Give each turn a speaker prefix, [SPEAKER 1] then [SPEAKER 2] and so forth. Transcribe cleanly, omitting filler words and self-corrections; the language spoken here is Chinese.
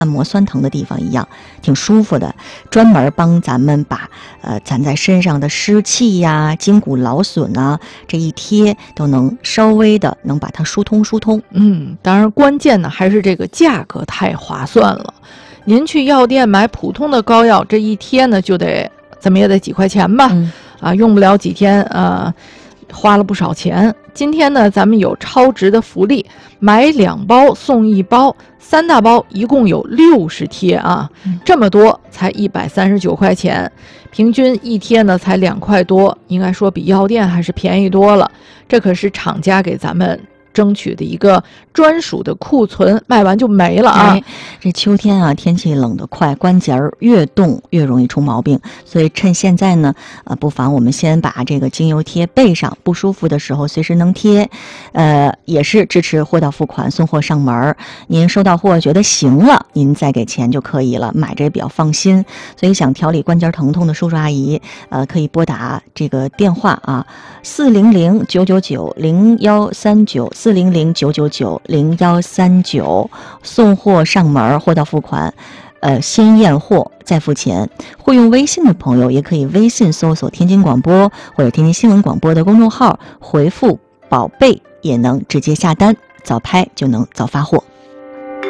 [SPEAKER 1] 按摩酸疼的地方一样，挺舒服的，专门帮咱们把咱在身上的湿气呀、筋骨劳损啊，这一贴都能稍微的能把它疏通。
[SPEAKER 2] 当然关键呢还是这个价格太划算了。您去药店买普通的膏药，这一贴呢就得怎么也得几块钱吧，用不了几天花了不少钱。今天呢咱们有超值的福利，买2包送1包，3大包一共有60贴啊，这么多才139块钱，平均一贴呢才2块多，应该说比药店还是便宜多了。这可是厂家给咱们争取的一个专属的库存，卖完就没了啊！
[SPEAKER 1] 这秋天啊，天气冷得快，关节越冻越容易出毛病，所以趁现在呢，不妨我们先把这个精油贴备上，不舒服的时候随时能贴。也是支持货到付款，送货上门。您收到货觉得行了，您再给钱就可以了，买着也比较放心。所以想调理关节疼痛的叔叔阿姨，可以拨打这个电话啊，400-999-0139，400-999-0139，送货上门，货到付款。先验货再付钱。会用微信的朋友也可以微信搜索天津广播或者天津新闻广播的公众号，回复宝贝也能直接下单，早拍就能早发货。